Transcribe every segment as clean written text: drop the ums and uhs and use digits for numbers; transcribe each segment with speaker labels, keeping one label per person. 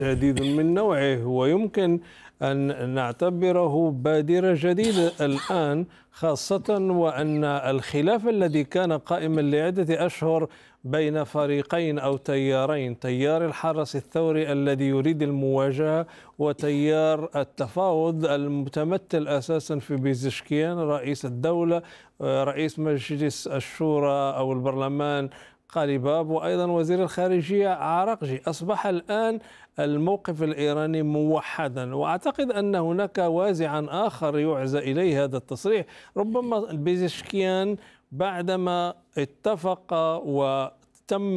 Speaker 1: جديد من نوعه، ويمكن أن نعتبره بادرة جديدة الآن، خاصة وأن الخلاف الذي كان قائما لعدة أشهر بين فريقين أو تيارين، تيار الحرس الثوري الذي يريد المواجهة وتيار التفاوض المتمثل أساسا في بيزشكيان رئيس الدولة، رئيس مجلس الشورى أو البرلمان قاليباف، وأيضا وزير الخارجية عراقجي. أصبح الآن الموقف الإيراني موحدا، وأعتقد أن هناك وازعا آخر يعزى إليه هذا التصريح. ربما بيزشكيان بعدما اتفق وتم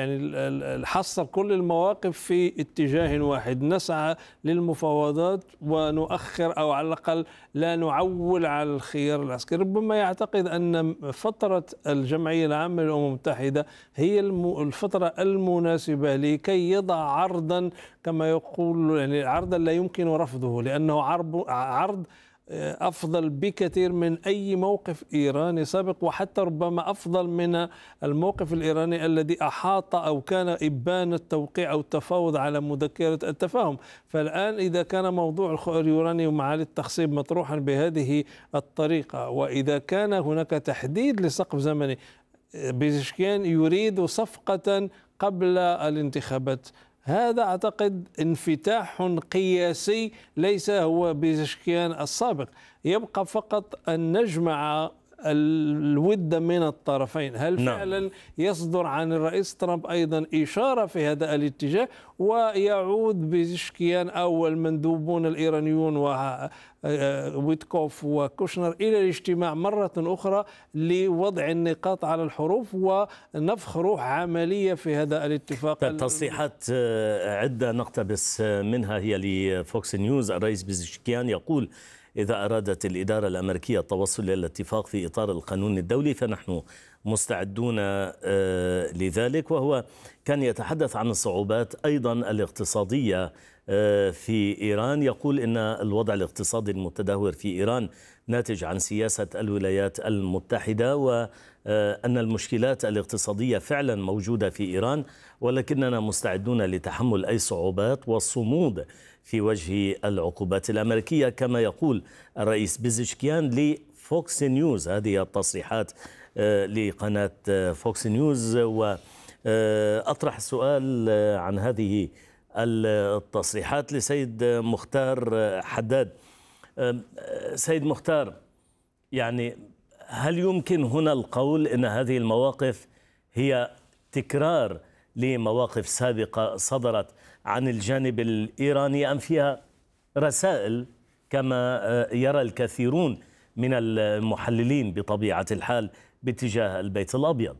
Speaker 1: حصر كل المواقف في اتجاه واحد، نسعى للمفاوضات ونؤخر أو على الأقل لا نعول على الخيار العسكري. ربما يعتقد أن فترة الجمعية العامة للأمم المتحدة هي الفترة المناسبة لكي يضع عرضا، كما يقول يعني عرضا لا يمكن رفضه، لأنه عرض أفضل بكثير من أي موقف إيراني سابق، وحتى ربما أفضل من الموقف الإيراني الذي أحاط أو كان إبان التوقيع أو التفاوض على مذكرة التفاهم. فالآن إذا كان موضوع اليورانيوم ومعالي التخصيب مطروحا بهذه الطريقة، وإذا كان هناك تحديد لسقف زمني، بيزشكيان يريد صفقة قبل الانتخابات، هذا أعتقد انفتاح قياسي ليس هو بيزشكيان السابق. يبقى فقط أن نجمع الود من الطرفين. هل فعلا يصدر عن الرئيس ترامب أيضا إشارة في هذا الاتجاه، ويعود بيزشكيان أو المندوبون الإيرانيون وويتكوف وكوشنر إلى الاجتماع مرة أخرى لوضع النقاط على الحروف ونفخ روح عملية في هذا الاتفاق؟
Speaker 2: تصريحات عدة نقتبس منها هي لفوكس نيوز. الرئيس بيزشكيان يقول: إذا أرادت الإدارة الأمريكية التوصل إلى الاتفاق في إطار القانون الدولي فنحن مستعدون لذلك. وهو كان يتحدث عن الصعوبات أيضا الاقتصادية في إيران. يقول إن الوضع الاقتصادي المتدهور في إيران ناتج عن سياسة الولايات المتحدة، وأن المشكلات الاقتصادية فعلا موجودة في إيران، ولكننا مستعدون لتحمل أي صعوبات والصمود في وجه العقوبات الأمريكية، كما يقول الرئيس بيزشكيان لفوكس نيوز. هذه التصريحات لقناة فوكس نيوز. وأطرح السؤال عن هذه التصريحات لسيد مختار حداد. سيد مختار، يعني هل يمكن هنا القول أن هذه المواقف هي تكرار لمواقف سابقة صدرت عن الجانب الإيراني، أم فيها رسائل كما يرى الكثيرون من المحللين بطبيعة الحال باتجاه البيت الأبيض؟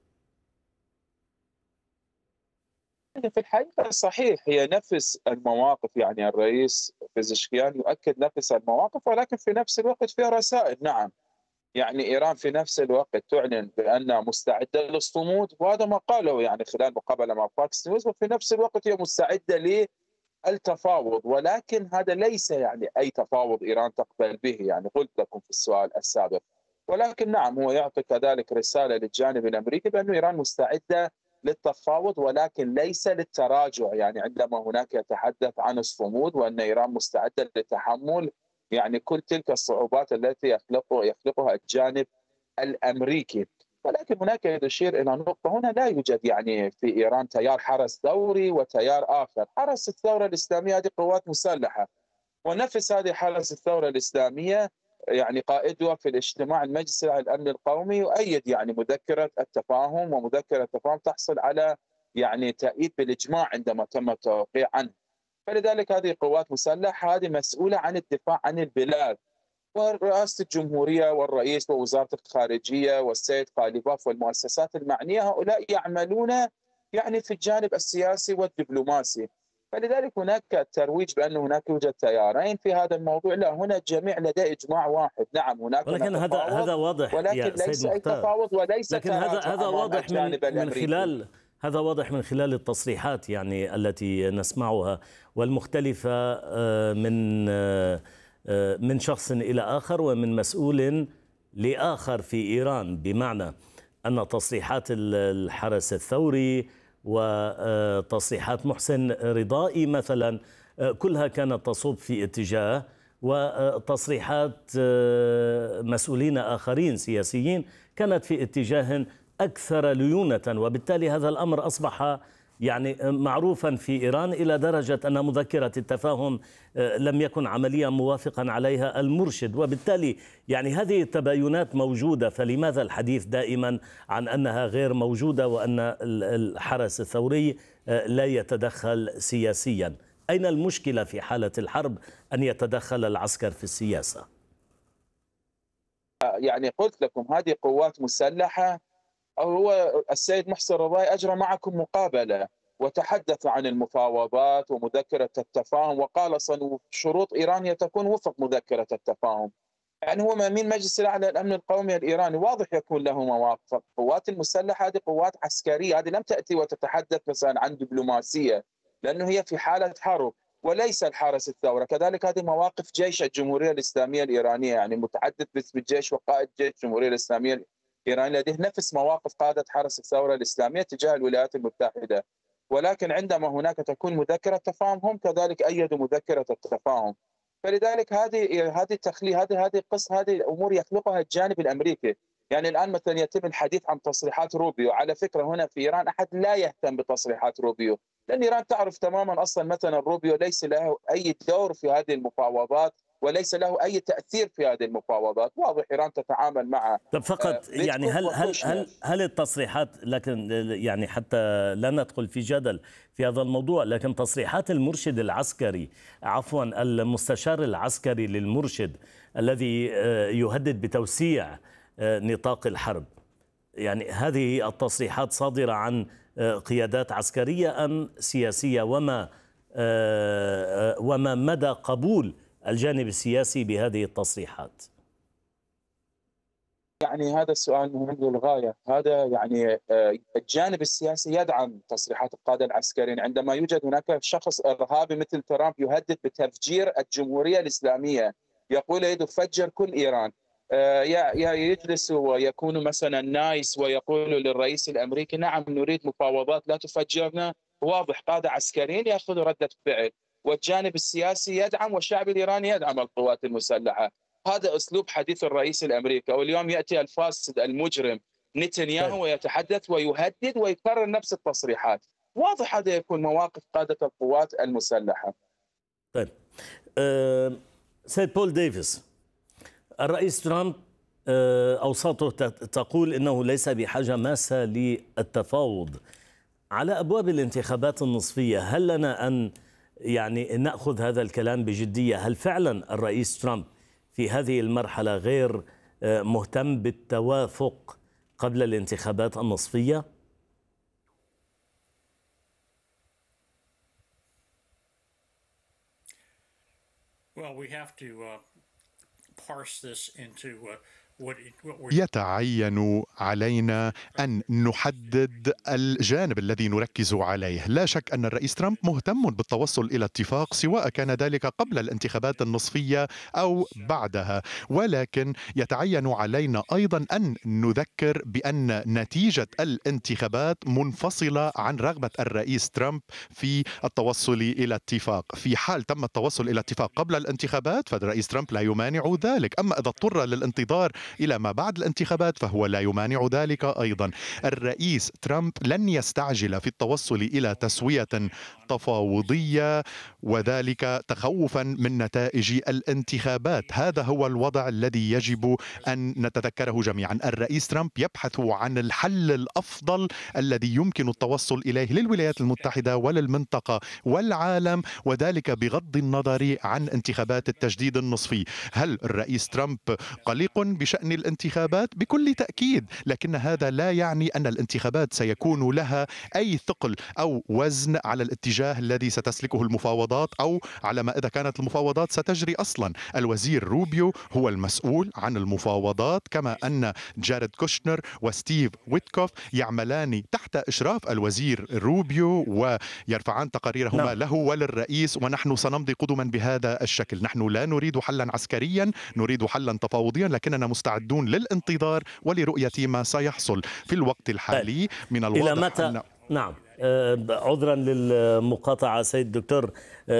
Speaker 3: في الحقيقة صحيح، هي نفس المواقف، يعني الرئيس بيزشكيان يؤكد نفس المواقف، ولكن في نفس الوقت فيها رسائل. نعم، يعني إيران في نفس الوقت تعلن بأنها مستعدة للصمود، وهذا ما قاله يعني خلال مقابلة مع فاكس نيوز، وفي نفس الوقت هي مستعدة للتفاوض، ولكن هذا ليس يعني أي تفاوض إيران تقبل به، يعني قلت لكم في السؤال السابق. ولكن نعم، هو يعطي كذلك رسالة للجانب الأمريكي بأن إيران مستعدة للتفاوض ولكن ليس للتراجع، يعني عندما هناك يتحدث عن الصمود وأن إيران مستعدة لتحمل يعني كل تلك الصعوبات التي يخلقها الجانب الأمريكي. ولكن هناك يشير إلى نقطة، هنا لا يوجد يعني في إيران تيار حرس ثوري وتيار آخر. حرس الثورة الإسلامية هذه قوات مسلحة، ونفس هذه حرس الثورة الإسلامية يعني قائدها في الاجتماع المجلس الأمن القومي يؤيد يعني مذكرة التفاهم، ومذكرة التفاهم تحصل على يعني تأييد بالإجماع عندما تم التوقيع عنه. فلذلك هذه قوات مسلحة، هذه مسؤولة عن الدفاع عن البلاد، ورئاسة الجمهورية والرئيس ووزارة الخارجية والسيد قاليباف والمؤسسات المعنية، هؤلاء يعملون يعني في الجانب السياسي والدبلوماسي. فلذلك هناك ترويج بأن هناك يوجد تيارين في هذا الموضوع، لا، هنا الجميع لديه إجماع واحد. نعم،
Speaker 2: ولكن هذا واضح
Speaker 3: ولكن
Speaker 2: يا
Speaker 3: ليس
Speaker 2: سيد
Speaker 3: أي
Speaker 2: مختار.
Speaker 3: تفاوض وليس
Speaker 2: لكن
Speaker 3: تراجع
Speaker 2: هذا
Speaker 3: أمام
Speaker 2: واضح
Speaker 3: الجانب الأمريكي.
Speaker 2: هذا واضح من خلال التصريحات يعني التي نسمعها والمختلفة من شخص إلى آخر ومن مسؤول لآخر في إيران، بمعنى أن تصريحات الحرس الثوري وتصريحات محسن رضائي مثلا، كلها كانت تصب في اتجاه، وتصريحات مسؤولين آخرين سياسيين كانت في اتجاه أكثر ليونة. وبالتالي هذا الأمر أصبح يعني معروفا في إيران إلى درجة أن مذكرة التفاهم لم يكن عمليا موافقا عليها المرشد. وبالتالي يعني هذه التباينات موجودة، فلماذا الحديث دائما عن أنها غير موجودة وأن الحرس الثوري لا يتدخل سياسيا؟ أين المشكلة في حالة الحرب أن يتدخل العسكر في السياسة؟
Speaker 3: يعني قلت لكم هذه قوات مسلحة. هو السيد محسن رضاي أجرى معكم مقابلة وتحدث عن المفاوضات ومذكرة التفاهم، وقال شروط إيران هي تكون وفق مذكرة التفاهم. يعني هو من مجلس الأعلى للأمن القومي الإيراني واضح يكون له مواقف. القوات المسلحة هذه قوات عسكرية، هذه لم تأتي وتتحدث مثلا عن دبلوماسية، لأنه هي في حالة حرب وليس الحرس الثورة. كذلك هذه مواقف جيش الجمهورية الإسلامية الإيرانية، يعني متحدث باسم الجيش وقائد جيش الجمهورية الإسلامية الإيرانية لديه نفس مواقف قادة حرس الثورة الإسلامية تجاه الولايات المتحدة. ولكن عندما هناك تكون مذكرة تفاهم هم كذلك أيدوا مذكرة التفاهم. فلذلك هذه الامور يخلقها الجانب الامريكي. يعني الان مثلا يتم الحديث عن تصريحات روبيو. على فكره هنا في ايران احد لا يهتم بتصريحات روبيو، لان ايران تعرف تماما اصلا مثلا روبيو ليس له اي دور في هذه المفاوضات وليس له اي تاثير في هذه المفاوضات. واضح ايران تتعامل مع
Speaker 2: فقط يعني هل التصريحات، لكن يعني حتى لا ندخل في جدل في هذا الموضوع، لكن تصريحات المرشد العسكري، عفوا المستشار العسكري للمرشد الذي يهدد بتوسيع نطاق الحرب، يعني هذه التصريحات صادرة عن قيادات عسكرية أم سياسية؟ وما مدى قبول الجانب السياسي بهذه التصريحات؟
Speaker 3: يعني هذا السؤال مهم للغاية. هذا يعني الجانب السياسي يدعم تصريحات القادة العسكريين. عندما يوجد هناك شخص إرهابي مثل ترامب يهدد بتفجير الجمهورية الإسلامية، يقول يريد فجر كل إيران، يجلس ويكون مثلا نايس ويقول للرئيس الأمريكي نعم نريد مفاوضات لا تفجرنا. واضح قادة عسكريين يأخذوا ردة فعل، والجانب السياسي يدعم والشعب الإيراني يدعم القوات المسلحة. هذا أسلوب حديث الرئيس الأمريكي. واليوم يأتي الفاسد المجرم نتنياهو ويتحدث ويهدد ويكرر نفس التصريحات. واضح هذا يكون مواقف قادة القوات المسلحة.
Speaker 2: طيب سيد بول ديفيس، الرئيس ترامب أوساطه تقول إنه ليس بحاجة ماسة للتفاوض على أبواب الانتخابات النصفية. هل لنا أن يعني نأخذ هذا الكلام بجدية؟ هل فعلا الرئيس ترامب في هذه المرحلة غير مهتم بالتوافق قبل الانتخابات النصفية؟
Speaker 4: Well, we have to parse this into
Speaker 5: يتعين علينا أن نحدد الجانب الذي نركز عليه. لا شك أن الرئيس ترامب مهتم بالتوصل إلى اتفاق، سواء كان ذلك قبل الانتخابات النصفية أو بعدها، ولكن يتعين علينا أيضا أن نذكر بأن نتيجة الانتخابات منفصلة عن رغبة الرئيس ترامب في التوصل إلى اتفاق. في حال تم التوصل إلى اتفاق قبل الانتخابات فالرئيس ترامب لا يمانع ذلك، أما إذا اضطر للانتظار إلى ما بعد الانتخابات فهو لا يمانع ذلك أيضا. الرئيس ترامب لن يستعجل في التوصل إلى تسوية تفاوضية، وذلك تخوفا من نتائج الانتخابات. هذا هو الوضع الذي يجب أن نتذكره جميعا. الرئيس ترامب يبحث عن الحل الأفضل الذي يمكن التوصل إليه للولايات المتحدة وللمنطقة والعالم، وذلك بغض النظر عن انتخابات التجديد النصفي. هل الرئيس ترامب قلق بشأن الانتخابات؟ بكل تأكيد، لكن هذا لا يعني أن الانتخابات سيكون لها أي ثقل أو وزن على الاتجاه الذي ستسلكه المفاوضات، أو على ما إذا كانت المفاوضات ستجري أصلا. الوزير روبيو هو المسؤول عن المفاوضات، كما أن جاريد كوشنر وستيف ويتكوف يعملان تحت إشراف الوزير روبيو ويرفعان تقاريرهما له وللرئيس، ونحن سنمضي قدما بهذا الشكل. نحن لا نريد حلا عسكريا، نريد حلا تفاوضيا، لكننا مستعدون للانتظار ولرؤية ما سيحصل في الوقت الحالي. من الواضح
Speaker 2: إلى متى؟ نعم عذرا للمقاطعة سيد الدكتور